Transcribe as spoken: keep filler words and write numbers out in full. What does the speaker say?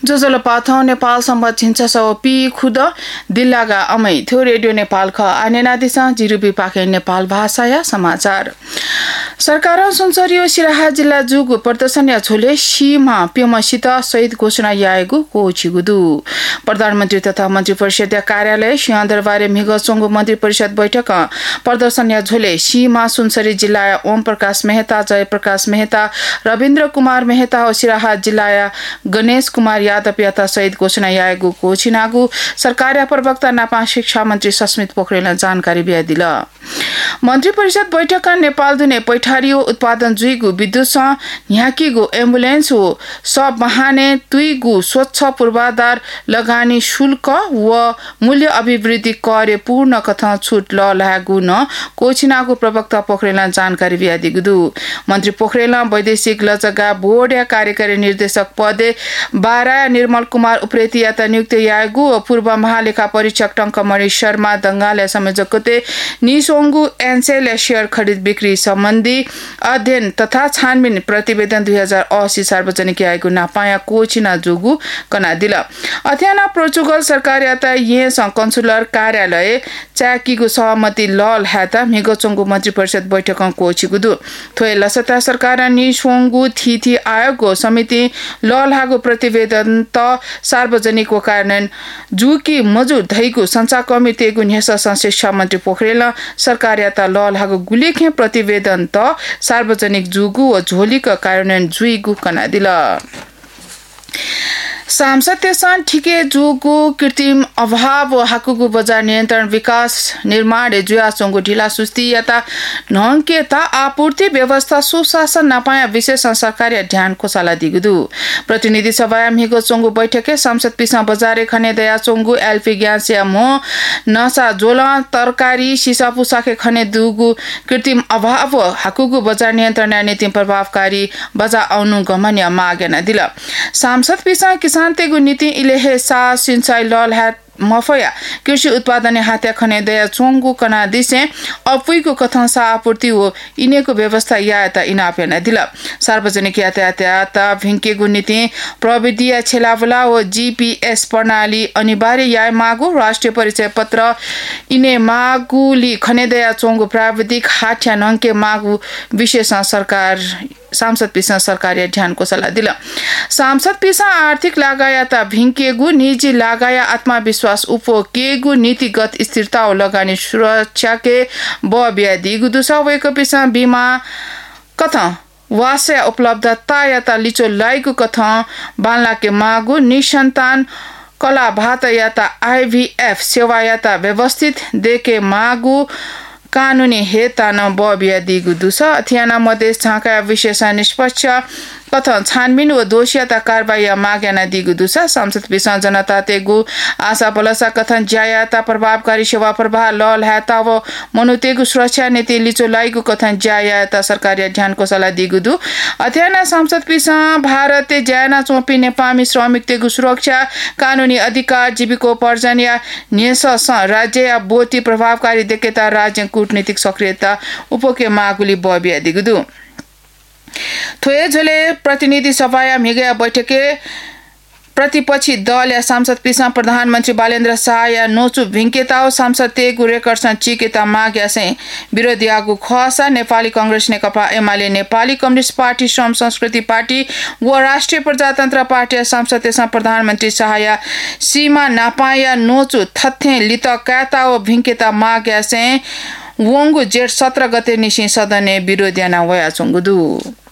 जोजोलो पाथौ नेपाल सम्बत छिन्छ सौ पी खुद दिल्लागा अमै थियो रेडियो नेपाल ख आनेना दिशा जिरुबी पाके नेपाल भाषा या समाचार सरकार सुनसरियो सिराहा जिल्ला जुगु प्रदर्शन या झोले सीमा प्यमसित सहित घोषणा याएको कोचिगुदु प्रधानमन्त्री तथा मन्त्री परिषद कार्यालय सिंहदरबार मिगचोंगु मन्त्री परिषद बैठक प्रदर्शन या झोले सीमा सुनसरी जिल्ला ओम प्रकाश मेहता जय प्रकाश मेहता रविन्द्र कुमार मेहता ओ सिराहा जिल्ला गणेश कुमार यादव याता सहित घोषणा याएको कोचिनागु सरकार प्रवक्ता नापा शिक्षा मन्त्री सस्मित पोखरेल जानकारी बिया दिल मन्त्री परिषद बैठक नेपाल दुने पैठारियो उत्पादन जुइगु विद्युत न्याकीगु एम्बुलेन्स हो सब बहाने तुइगु स्वच्छ पूर्वाधार लगानी शुल्क व मूल्य अभिवृद्धि कार्य पूर्ण कथा छुट ल लागु न कोचिनागु प्रवक्ता पोखरेल जानकारी बिया दिगुदु मन्त्री पोखरेल वैदेशिक लजगा बोर्ड या कार्यकारी निर्देशक पदे बारा निर्मल कुमार उप्रेती याता नियुक्त यागु पूर्व महालेखा परीक्षक टंकमणि शर्मा दंगाले संयोजकते निसोंगु एनसेल शेयर खरीद बिक्री सम्बन्धी अध्ययन तथा छानबिन प्रतिवेदन दुई हजार अस्सी सार्वजनिक आएको नापाया कोचिना जुगु कना दिल अथ्याना पोर्चुगल सरकार याता यस कन्सुलर कार्यालय चाकीगु सहमति लल हाता मिगचोंगु मन्त्री परिषद बैठक कोचिगुदु थोय लसता सरकार निसोंगु थिथि आयोगको समिति लल हागु प्रतिवेदन त सार्वजनिक कारण जुकी मजुद धैगु संचार कमिटिगु न्यास शिक्षा मन्त्री पोखरेल सरकार याता लल हागु गुलेखे प्रतिवेदन त सार्वजनिक जुगु व झोलीका कारण जुइगु कना दिल सांसद तेसान ठिके जुगु कृत्रिम अभाव हाकुगु बजार नियन्त्रण विकास निर्माण जुयासोंगु ढिला सुस्ती यता नंकेता आपूर्ति व्यवस्था सुशासन नपाया विशेष सरकारी ध्यान कोसाला दिगुदु प्रतिनिधि सभा मिगो चोंगु बैठके सांसद पिसा बजारे खने दया चोंगु एलपी ग्यासिया मो नसा जोला तरकारी सिसा पुसाके खने दुगु कृत्रिम अभाव हाकुगु बजार नियन्त्रण नीति प्रभावकारी बजार आउनु गमन्य मागेना दिल सांसद पिसा किसान तेगु नीति इलेहे सा सिंचाई लल हात मफया कृषि उत्पादन हात्या खने दया चोंगु कना दिसे अपुइको कथन सा आपूर्ति हो इनेको व्यवस्था याता इनापेना दिल सार्वजनिक यातायात भिंकेगु नीति प्रविधि छेलावला व जीपीएस प्रणाली अनिवार्य या मागु राष्ट्रिय परिचय पत्र इने मागुली खने दया चोंगु प्राविधिक हात्या नंके मागु विशेष सरकार सांसद पिसा सरकारी ध्यान को सल्लाह दिला सांसद पिसा आर्थिक लगायता भिंकेगु निजी लगाया आत्मविश्वास उपो केगु नीतिगत स्थिरता और लगानी सुरक्षा के बबिया दिगु दुसवेको पिसा बीमा कथा वासे उपलब्धता याता लिचो लाइगु कथा बानला के मागु निसन्तान कला भात याता आईवीएफ सेवा याता व्यवस्थित देके मागु कानूनी हेता न बबिया दिगु दुस अथियाना मधेस झाका विशेष निष्पक्ष कथन छानबिन व दोषियता कारबाही माग्याना दिगु दुस संसद विषय जनता तेगु आशा बलसा कथन ज्यायाता प्रभावकारी सेवा प्रवाह लल हाता व मनुतेगु सुरक्षा नीति लिचो लाइगु कथन ज्यायाता सरकारी ध्यान को सल्लाह दिगु दु अथ्याना संसद विषय भारत ज्याना चोपी नेपामी श्रमिक तेगु सुरक्षा कानूनी अधिकार जीविकोपार्जन या नियस राज्य या बोती प्रभावकारी देखेता राज्य कूटनीतिक सक्रियता उपके मागुली बबिया दिगु दु थोए झले प्रतिनिधि सभा या मिगया बैठके प्रतिपक्षी दल या सांसद पिसा प्रधानमन्त्री बालेन्द्र शाह या नोचु भिंकेताओ सांसद तेगु रेकर्सन चिकेता माग्या से विरोधी आगु खसा नेपाली कांग्रेस नेकपा एमाले नेपाली कम्युनिस्ट पार्टी श्रम संस्कृति पार्टी व राष्ट्रिय प्रजातन्त्र पार्टी सांसद तेसा प्रधानमन्त्री शाह या सीमा नापाया नोचु थथे लित काताओ भिंकेता माग्या से वंगु जेठ सत्रह गते निशी सदने विरोधियाना वया चंगुदु।